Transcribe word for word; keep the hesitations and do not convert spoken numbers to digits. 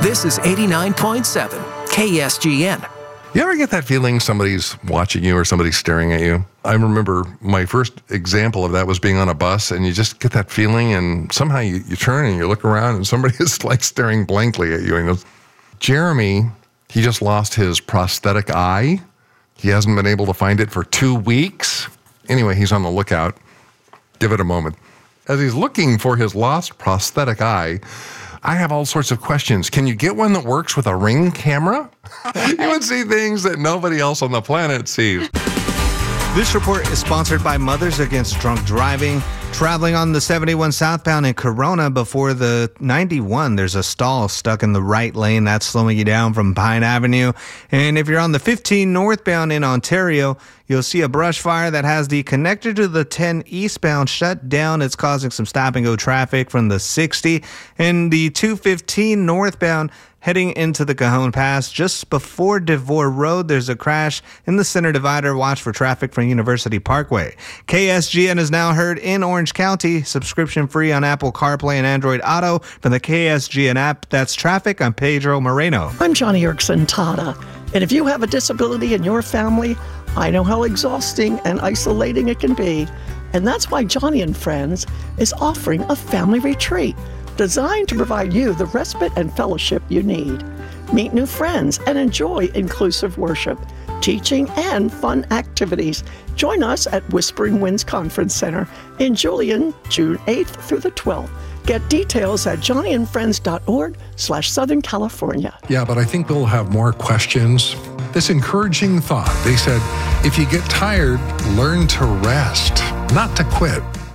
This is eighty-nine point seven K S G N. You ever get that feeling somebody's watching you or somebody's staring at you? I remember my first example of that was being on a bus, and you just get that feeling, and somehow you, you turn and you look around, and somebody is like staring blankly at you. And goes, Jeremy, he just lost his prosthetic eye. He hasn't been able to find it for two weeks. Anyway, he's on the lookout. Give it a moment. As he's looking for his lost prosthetic eye, I have all sorts of questions. Can you get one that works with a Ring camera? You would see things that nobody else on the planet sees. This report is sponsored by Mothers Against Drunk Driving. Traveling on the seventy-one southbound in Corona before the ninety-one, there's a stall stuck in the right lane. That's slowing you down from Pine Avenue. And if you're on the fifteen northbound in Ontario, you'll see a brush fire that has the connector to the ten eastbound shut down. It's causing some stop-and-go traffic from the sixty. And the two fifteen northbound heading into the Cajon Pass, just before Devore Road, there's a crash in the center divider. Watch for traffic from University Parkway. K S G N is now heard in Orange County, subscription free on Apple CarPlay and Android Auto from the K S G N app. That's traffic. I'm Pedro Moreno. I'm Johnny Erickson Tada. And if you have a disability in your family, I know how exhausting and isolating it can be. And that's why Johnny and Friends is offering a family retreat designed to provide you the respite and fellowship you need. Meet new friends and enjoy inclusive worship, teaching, and fun activities. Join us at Whispering Winds Conference Center in Julian, June eighth through the twelfth. Get details at johnnyandfriends.org slash Southern California. Yeah, but I think we'll have more questions. This encouraging thought. They said, if you get tired, learn to rest, not to quit.